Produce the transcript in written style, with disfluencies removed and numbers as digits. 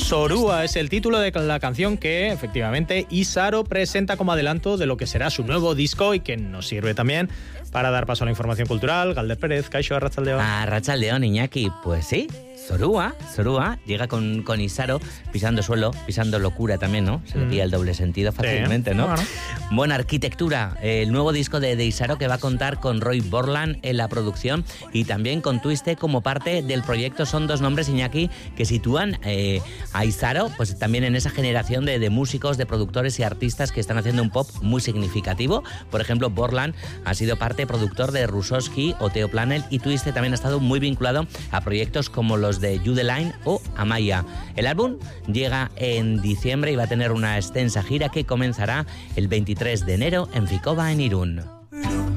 Sorúa es el título de la canción que efectivamente Isaro presenta como adelanto de lo que será su nuevo disco y que nos sirve también para dar paso a la información cultural. Galder Pérez, Kaixo, Arratsaldeon. Arratsaldeon, Iñaki, pues sí. Sorúa llega con Isaro pisando suelo, pisando locura también, ¿no? Se le pilla el doble sentido fácilmente, ¿no? Bueno. Buena arquitectura, el nuevo disco de Isaro que va a contar con Roy Borland en la producción y también con Twiste como parte del proyecto. Son dos nombres, Iñaki, que sitúan a Isaro pues también en esa generación de músicos, de productores y artistas que están haciendo un pop muy significativo. Por ejemplo, Borland ha sido productor de Rusosky o Theo Planel, y Twiste también ha estado muy vinculado a proyectos como los de Judeline o Amaya. El álbum llega en diciembre y va a tener una extensa gira que comenzará el 23 de enero en Ficova, en Irún.